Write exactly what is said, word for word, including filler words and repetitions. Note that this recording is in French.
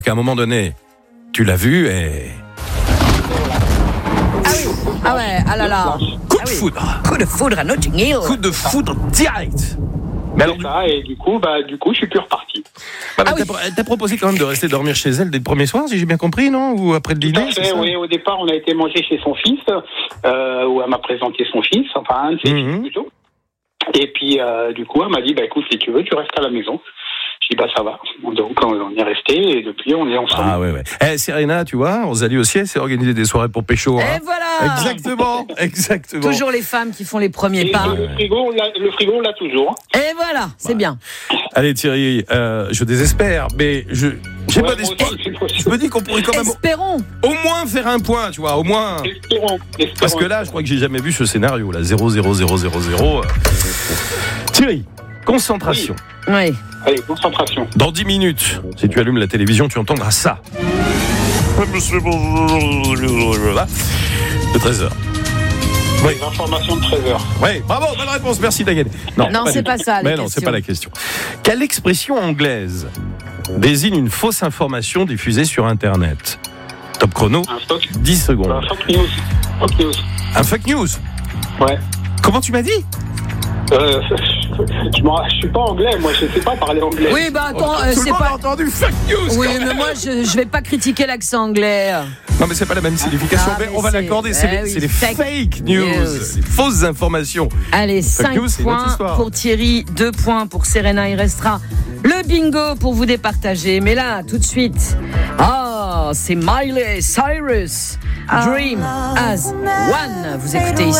qu'à un moment donné, tu l'as vu et... Ah oui. Ah ouais, ah là là. Coup de Ah oui. foudre. Coup de foudre à Notting Hill. Coup de foudre direct. Mais alors, C'est ça, et du coup, bah, du coup, je suis plus reparti. bah, bah, Ah oui. t'as, elle t'a proposé quand même de rester dormir chez elle dès le premier soir, si j'ai bien compris, non? Ou après le Tout dîner, à c'est fait, ça? oui. Au départ, on a été manger chez son fils, euh, où elle m'a présenté son fils, enfin un de ses Mhm. fils plutôt. Et puis, euh, du coup, elle m'a dit, bah écoute, si tu veux, tu restes à la maison. J'ai dit, bah ça va. Donc, on est resté et depuis, on est ensemble. Ah ouais, ouais. Eh, Serena, tu vois, Rosalie aussi, elle s'est organisée des soirées pour pécho. Hein. Et voilà. Exactement, exactement. Toujours les femmes qui font les premiers Et pas. le frigo, on l'a, le frigo, on l'a toujours. Et voilà, c'est bien. Allez Thierry, euh, je désespère, mais je j'ai Ouais, pas moi d'espoir. aussi, c'est possible. Je me dis qu'on pourrait quand même Espérons. au moins faire un point, tu vois, au moins. Espérons, espérons. Parce que là, je crois que j'ai jamais vu ce scénario, là, zéro zéro zéro zéro zéro. Thierry, concentration. Oui. Allez, concentration. Dans dix minutes, si tu allumes la télévision, tu entendras ça. De treize heures. Oui. Les informations de treize heures. Oui, bravo, bonne réponse, merci Daniel. Non, pas c'est du pas tout. ça, la Mais non, question. c'est pas la question. Quelle expression anglaise désigne une fausse information diffusée sur Internet? Top chrono, Un stock. dix secondes. Un fake news. Fake news. Un fake news? Ouais. Comment tu m'as dit? Euh, je, m'en- je suis pas anglais, moi, je sais pas parler anglais. Oui, bah attends, euh, Tout le c'est monde a pas. entendu fake news. Oui, quand mais même. moi, je, je vais pas critiquer l'accent anglais. Non, mais c'est pas la même signification. Ah, mais mais on va c'est- l'accorder. C'est, eh les, oui, c'est les fake fake, news, news. les fausses informations. Allez, Fake cinq news, c'est une autre points histoire. pour Thierry, deux points pour Serena. Il restera le bingo pour vous départager. Mais là, tout de suite, ah, c'est Miley Cyrus. Dream as one. Vous écoutez ici